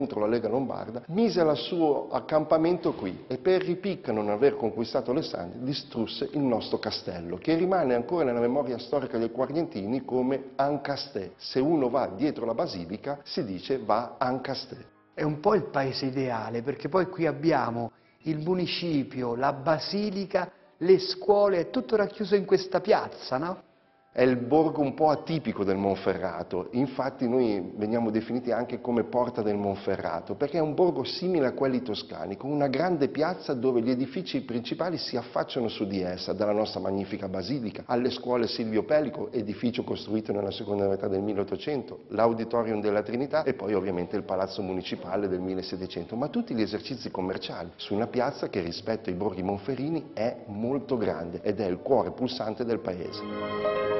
contro la Lega Lombarda, mise il suo accampamento qui e per ripicca non aver conquistato Alessandria distrusse il nostro castello, che rimane ancora nella memoria storica dei quardientini come Ancastè. Se uno va dietro la basilica si dice va Ancastè. È un po' il paese ideale, perché poi qui abbiamo il municipio, la basilica, le scuole, è tutto racchiuso in questa piazza, no? È il borgo un po' atipico del Monferrato, infatti noi veniamo definiti anche come Porta del Monferrato, perché è un borgo simile a quelli toscani, con una grande piazza dove gli edifici principali si affacciano su di essa, dalla nostra magnifica basilica, alle scuole Silvio Pellico, edificio costruito nella seconda metà del 1800, l'Auditorium della Trinità e poi ovviamente il Palazzo Municipale del 1700, ma tutti gli esercizi commerciali, su una piazza che rispetto ai borghi monferrini è molto grande ed è il cuore pulsante del paese.